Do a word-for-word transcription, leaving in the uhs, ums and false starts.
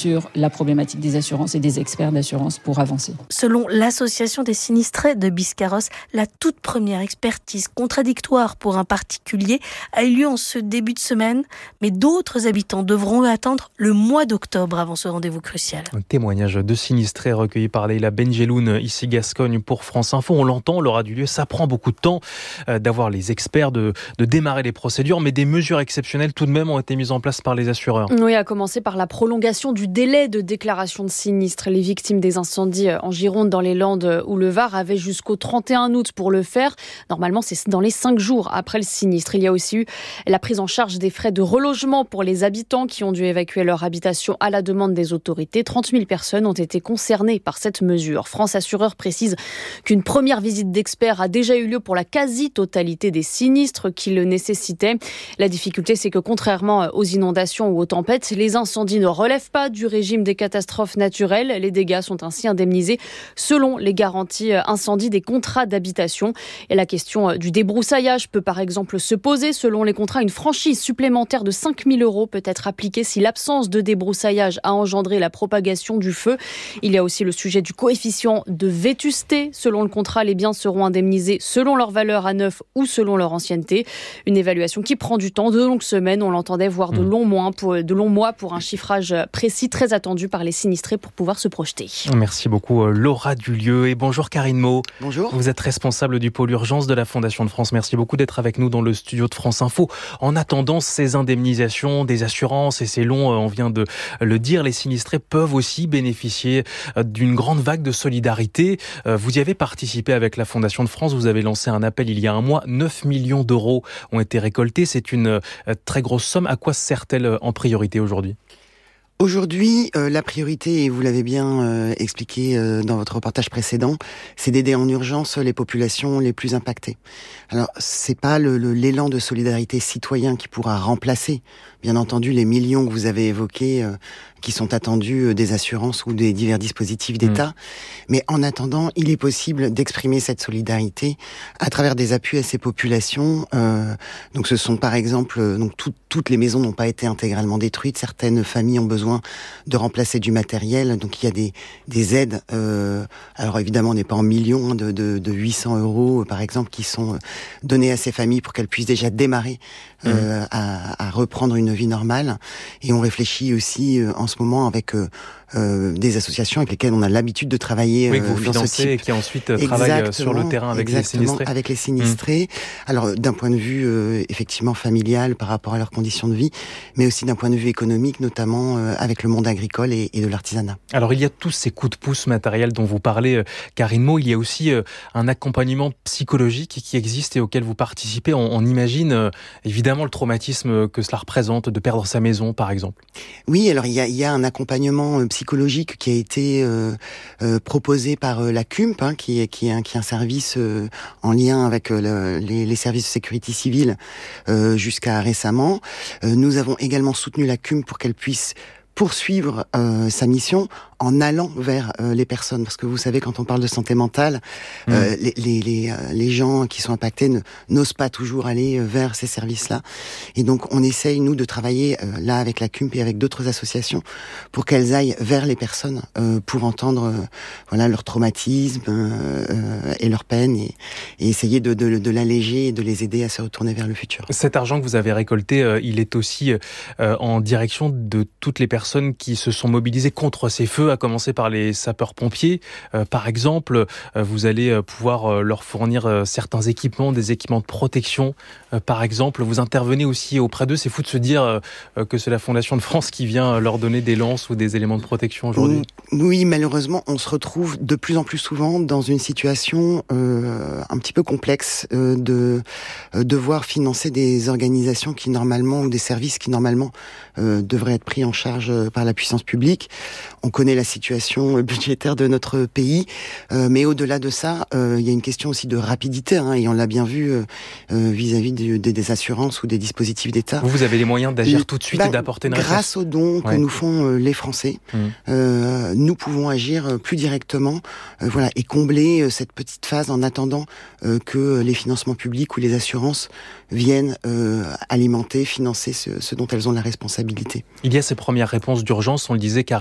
sur la problématique des assurances et des experts d'assurance pour avancer. Selon l'association des sinistrés de Biscarrosse, la toute première expertise contradictoire pour un particulier a eu lieu en ce début de semaine, mais d'autres habitants devront attendre le mois d'octobre avant ce rendez-vous crucial. Un témoignage de sinistrés recueilli par Leïla Benjeloun, ici Gascogne pour France Info. On l'entend, l'aura du lieu, ça prend beaucoup de temps euh, d'avoir les experts, de, de démarrer les procédures, mais des mesures exceptionnelles tout de même ont été mises en place par les assureurs. Oui, à commencer par la prolongation du délai de déclaration de sinistre. Les victimes des incendies en Gironde, dans les Landes ou le Var avaient jusqu'au trente et un août pour le faire. Normalement, c'est dans les cinq jours après le sinistre. Il y a aussi eu la prise en charge des frais de relogement pour les habitants qui ont dû évacuer leur habitation à la demande des autorités. trente mille personnes ont été concernées par cette mesure. France Assureur précise qu'une première visite d'experts a déjà eu lieu pour la quasi-totalité des sinistres qui le nécessitaient. La difficulté, c'est que contrairement aux inondations ou aux tempêtes, les incendies ne relèvent pas du régime des catastrophes naturelles. Les dégâts sont ainsi indemnisés selon les garanties incendie des contrats d'habitation. Et la question du débroussaillage peut par exemple se poser. Selon les contrats, une franchise supplémentaire de cinq mille euros peut être appliquée si l'absence de débroussaillage a engendré la propagation du feu. Il y a aussi le sujet du coefficient de vétusté. Selon le contrat, les biens seront indemnisés selon leur valeur à neuf ou selon leur ancienneté. Une évaluation qui prend du temps, de longues semaines, on l'entendait, voire de longs mois pour, de longs mois pour un chiffrage précis, très attendu par les sinistrés pour pouvoir se projeter. Merci beaucoup Laura Dulieu et bonjour Karine Meaux. Bonjour. Vous êtes responsable du pôle urgence de la Fondation de France. Merci beaucoup d'être avec nous dans le studio de France Info. En attendant ces indemnisations des assurances, et c'est long, on vient de le dire, les sinistrés peuvent aussi bénéficier d'une grande vague de solidarité. Vous y avez participé avec la Fondation de France, vous avez lancé un appel il y a un mois, neuf millions d'euros ont été récoltés, c'est une très grosse somme. À quoi sert-elle en priorité aujourd'hui ? Aujourd'hui, euh, la priorité, et vous l'avez bien euh, expliqué euh, dans votre reportage précédent, c'est d'aider en urgence les populations les plus impactées. Alors, c'est pas le, le, l'élan de solidarité citoyen qui pourra remplacer, bien entendu, les millions que vous avez évoqués, euh, qui sont attendus euh, des assurances ou des divers dispositifs d'État. Mmh. Mais en attendant, il est possible d'exprimer cette solidarité à travers des appuis à ces populations. Euh, donc, ce sont par exemple, euh, donc tout, toutes les maisons n'ont pas été intégralement détruites. Certaines familles ont besoin de remplacer du matériel, donc il y a des, des aides, euh, alors évidemment on n'est pas en millions, hein, de, de, de huit cents euros par exemple, qui sont donnés à ces familles pour qu'elles puissent déjà démarrer euh, mmh. à, à reprendre une vie normale. Et on réfléchit aussi euh, en ce moment avec euh, euh, des associations avec lesquelles on a l'habitude de travailler. Oui, que vous euh, dans financez ce type. Et qui ensuite exactement, travaillent sur le terrain avec les sinistrés. Avec les sinistrés. Mmh. Alors d'un point de vue euh, effectivement familial par rapport à leurs conditions de vie, mais aussi d'un point de vue économique, notamment euh, avec le monde agricole et, et de l'artisanat. Alors il y a tous ces coups de pouce matériels dont vous parlez, euh, Karine Meaux. Il y a aussi euh, un accompagnement psychologique qui existe et auquel vous participez. On, on imagine euh, évidemment le traumatisme que cela représente de perdre sa maison, par exemple. Oui, alors il y a, il y a un accompagnement euh, psychologique qui a été euh, euh, proposé par euh, la C U M P, hein, qui, est, qui, est un, qui est un service euh, en lien avec euh, le, les, les services de sécurité civile euh, jusqu'à récemment. Euh, nous avons également soutenu la C U M P pour qu'elle puisse poursuivre euh, sa mission en allant vers euh, les personnes, parce que vous savez, quand on parle de santé mentale, mmh. euh, les, les, les, euh, les gens qui sont impactés ne, n'osent pas toujours aller euh, vers ces services-là. Et donc, on essaye, nous, de travailler euh, là avec la C U M P et avec d'autres associations pour qu'elles aillent vers les personnes euh, pour entendre euh, voilà, leur traumatisme euh, euh, et leur peine et, et essayer de, de, de l'alléger et de les aider à se retourner vers le futur. Cet argent que vous avez récolté, euh, il est aussi euh, en direction de toutes les personnes qui se sont mobilisées contre ces feux, à commencer par les sapeurs-pompiers. Euh, par exemple, euh, vous allez euh, pouvoir euh, leur fournir euh, certains équipements, des équipements de protection. Euh, par exemple, vous intervenez aussi auprès d'eux. C'est fou de se dire euh, que c'est la Fondation de France qui vient leur donner des lances ou des éléments de protection aujourd'hui. Oui, malheureusement, on se retrouve de plus en plus souvent dans une situation euh, un petit peu complexe euh, de euh, devoir financer des organisations qui normalement, ou des services qui normalement euh, devraient être pris en charge par la puissance publique. On connaît la situation budgétaire de notre pays, euh, mais au-delà de ça, euh, il y a une question aussi de rapidité, hein, et on l'a bien vu euh, vis-à-vis de, de, des assurances ou des dispositifs d'État. Vous, vous avez les moyens d'agir le, tout de suite bah, et d'apporter une réponse. Grâce aux dons que ouais. nous font euh, les Français, mmh. euh, nous pouvons agir plus directement, euh, voilà, et combler euh, cette petite phase en attendant euh, que les financements publics ou les assurances viennent euh, alimenter, financer ce, ce dont elles ont la responsabilité. Il y a ces premières réponses d'urgence, on le disait, car